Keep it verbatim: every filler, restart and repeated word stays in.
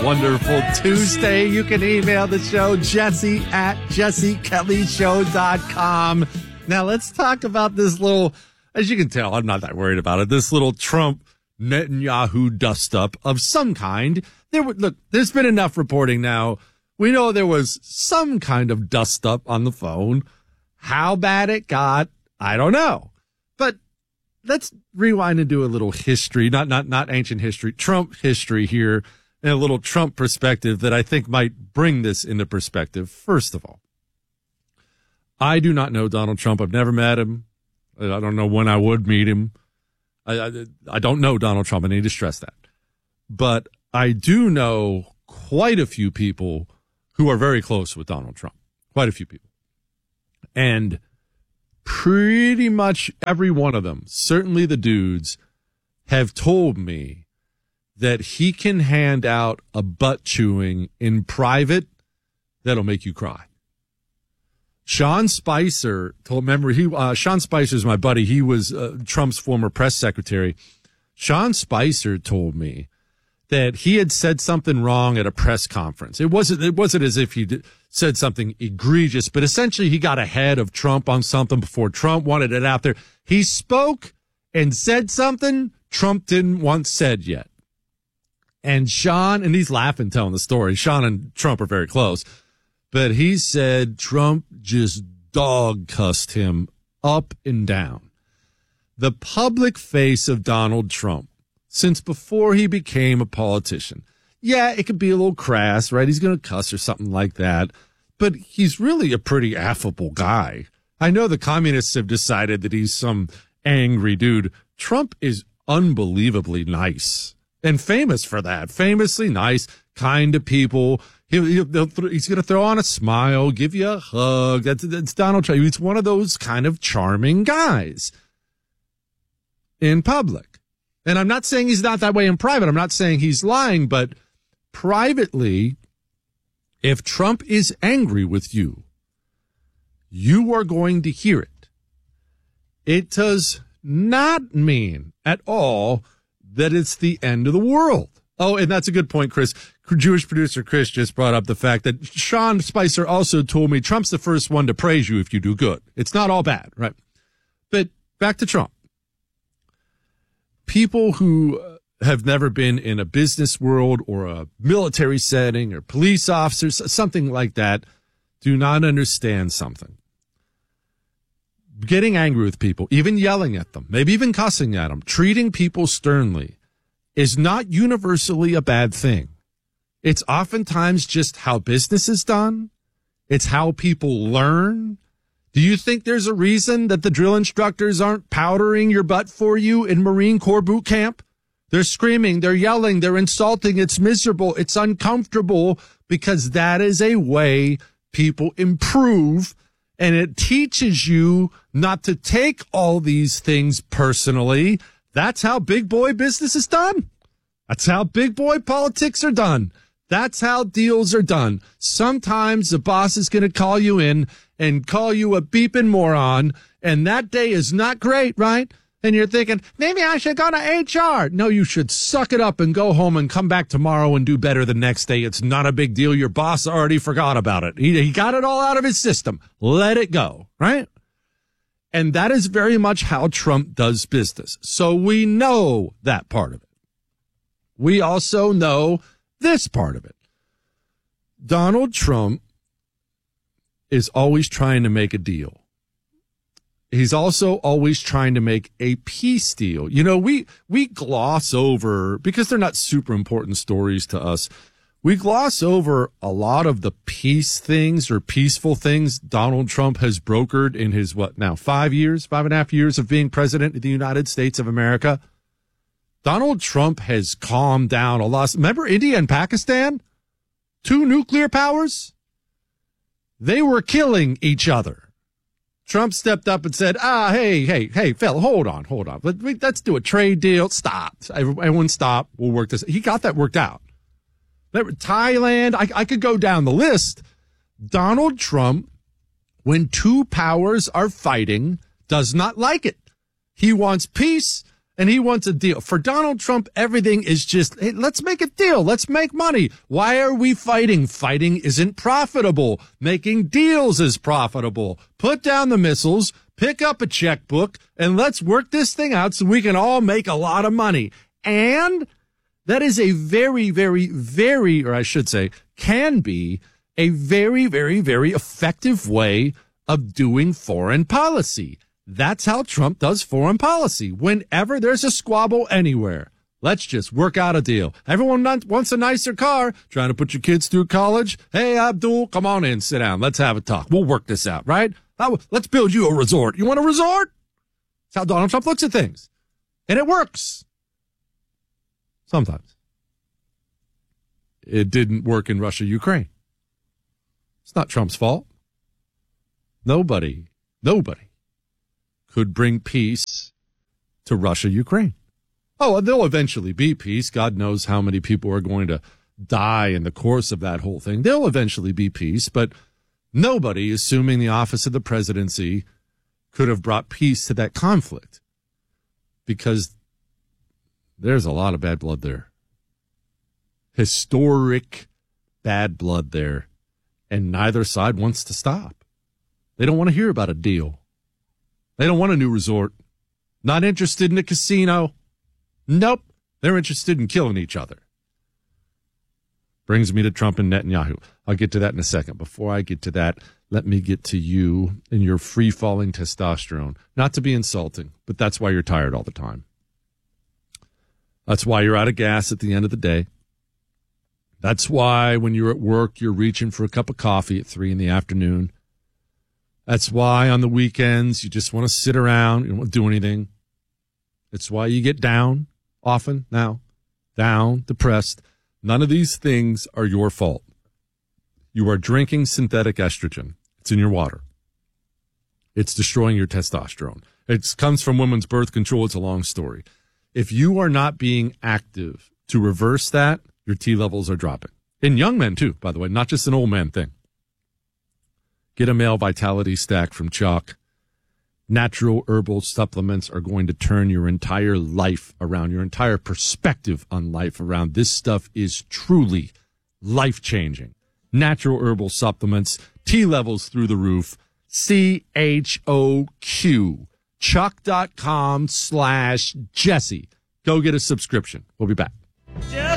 wonderful Tuesday. You can email the show, Jesse at jesse kelly show dot com. Now, let's talk about this little, as you can tell, I'm not that worried about it, this little Trump Netanyahu dust-up of some kind. There were, look, there's been enough reporting now. We know there was some kind of dust-up on the phone. How bad it got, I don't know. But let's rewind and do a little history, not not not ancient history, Trump history here, and a little Trump perspective that I think might bring this into perspective. First of all, I do not know Donald Trump. I've never met him. I don't know when I would meet him. I, I, I don't know Donald Trump. I need to stress that. But I do know quite a few people who are very close with Donald Trump. Quite a few people. And pretty much every one of them, certainly the dudes, have told me that he can hand out a butt chewing in private that'll make you cry. Sean Spicer told, remember, he, uh, Sean Spicer's my buddy. He was uh, Trump's former press secretary. Sean Spicer told me that he had said something wrong at a press conference. It wasn't, it wasn't as if he did, said something egregious, but essentially he got ahead of Trump on something before Trump wanted it out there. He spoke and said something Trump didn't want said yet. And Sean, and he's laughing telling the story. Sean and Trump are very close, but he said Trump just dog cussed him up and down. The public face of Donald Trump since before he became a politician. Yeah, it could be a little crass, right? He's going to cuss or something like that. But he's really a pretty affable guy. I know the communists have decided that he's some angry dude. Trump is unbelievably nice and famous for that. Famously nice, kind to people. He'll, he'll, he's going to throw on a smile, give you a hug. That's, that's Donald Trump. He's one of those kind of charming guys in public. And I'm not saying he's not that way in private. I'm not saying he's lying, but privately, if Trump is angry with you, you are going to hear it. It does not mean at all that it's the end of the world. Oh, and that's a good point, Chris. Jewish producer Chris just brought up the fact that Sean Spicer also told me Trump's the first one to praise you if you do good. It's not all bad, right? But back to Trump. People who have never been in a business world or a military setting or police officers, something like that, do not understand something. Getting angry with people, even yelling at them, maybe even cussing at them, treating people sternly is not universally a bad thing. It's oftentimes just how business is done. It's how people learn. Do you think there's a reason that the drill instructors aren't powdering your butt for you in Marine Corps boot camp? They're screaming, they're yelling, they're insulting. It's miserable. It's uncomfortable because that is a way people improve. And it teaches you not to take all these things personally. That's how big boy business is done. That's how big boy politics are done. That's how deals are done. Sometimes the boss is going to call you in and call you a beeping moron, and that day is not great, right? And you're thinking, maybe I should go to H R. No, you should suck it up and go home and come back tomorrow and do better the next day. It's not a big deal. Your boss already forgot about it. He, he got it all out of his system. Let it go, right? And that is very much how Trump does business. So we know that part of it. We also know this part of it. Donald Trump is always trying to make a deal. He's also always trying to make a peace deal. You know, we, we gloss over, because they're not super important stories to us, we gloss over a lot of the peace things or peaceful things Donald Trump has brokered in his, what now, five years, five and a half years of being president of the United States of America. Donald Trump has calmed down a lot. Remember India and Pakistan? Two nuclear powers? They were killing each other. Trump stepped up and said, ah, hey, hey, hey, Phil, hold on, hold on. Let, let's do a trade deal. Stop. Everyone stop. We'll work this. He got that worked out. Thailand, I, I could go down the list. Donald Trump, when two powers are fighting, does not like it. He wants peace, And he wants a deal. For Donald Trump, everything is just, hey, let's make a deal. Let's make money. Why are we fighting? Fighting isn't profitable. Making deals is profitable. Put down the missiles, pick up a checkbook, and let's work this thing out so we can all make a lot of money. And that is a very, very, very, or I should say, can be a very, very, very effective way of doing foreign policy. That's how Trump does foreign policy. Whenever there's a squabble anywhere, let's just work out a deal. Everyone not, wants a nicer car, trying to put your kids through college. Hey, Abdul, come on in, sit down. Let's have a talk. We'll work this out, right? Let's build you a resort. You want a resort? That's how Donald Trump looks at things. And it works. Sometimes. It didn't work in Russia, Ukraine. It's not Trump's fault. Nobody, nobody could bring peace to Russia, Ukraine. Oh, there'll eventually be peace. God knows how many people are going to die in the course of that whole thing. There'll eventually be peace, but nobody, assuming the office of the presidency, could have brought peace to that conflict because there's a lot of bad blood there. Historic bad blood there, and neither side wants to stop. They don't want to hear about a deal. They don't want a new resort. Not interested in a casino. Nope. They're interested in killing each other. Brings me to Trump and Netanyahu. I'll get to that in a second. Before I get to that, let me get to you and your free-falling testosterone. Not to be insulting, but that's why you're tired all the time. That's why you're out of gas at the end of the day. That's why when you're at work, you're reaching for a cup of coffee at three in the afternoon. That's why on the weekends, you just want to sit around. You don't want to do anything. It's why you get down often now, down, depressed. None of these things are your fault. You are drinking synthetic estrogen. It's in your water. It's destroying your testosterone. It comes from women's birth control. It's a long story. If you are not being active to reverse that, your T levels are dropping. In young men, too, by the way, not just an old man thing. Get a male vitality stack from Chalk. Natural herbal supplements are going to turn your entire life around, your entire perspective on life around. This stuff is truly life-changing. Natural herbal supplements, T levels through the roof. C H O Q. Chuck.com slash Jesse. Go get a subscription. We'll be back.